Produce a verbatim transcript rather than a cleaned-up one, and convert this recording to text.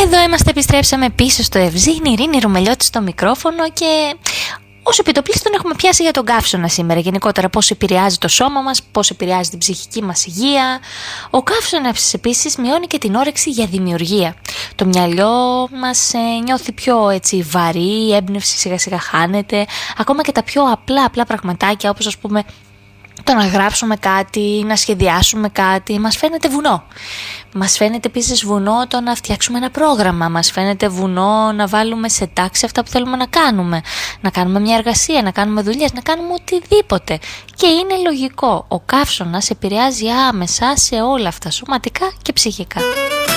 Εδώ είμαστε, επιστρέψαμε πίσω στο Ευζήνη, Ειρήνη Ρουμελιώτη στο μικρόφωνο και ως επιτοπλίστων έχουμε πιάσει για τον καύσωνα σήμερα. Γενικότερα πώς επηρεάζει το σώμα μας, πώς επηρεάζει την ψυχική μας υγεία. Ο καύσωνας επίσης μειώνει και την όρεξη για δημιουργία. Το μυαλό μας ε, νιώθει πιο έτσι βαρύ, η έμπνευση σιγά σιγά χάνεται. Ακόμα και τα πιο απλά απλά πραγματάκια, όπως ας πούμε το να γράψουμε κάτι, να σχεδιάσουμε κάτι, μας φαίνεται βουνό. Μας φαίνεται επίσης βουνό το να φτιάξουμε ένα πρόγραμμα, μας φαίνεται βουνό να βάλουμε σε τάξη αυτά που θέλουμε να κάνουμε, να κάνουμε μια εργασία, να κάνουμε δουλειές, να κάνουμε οτιδήποτε. Και είναι λογικό, ο καύσωνας επηρεάζει άμεσα σε όλα αυτά, σωματικά και ψυχικά.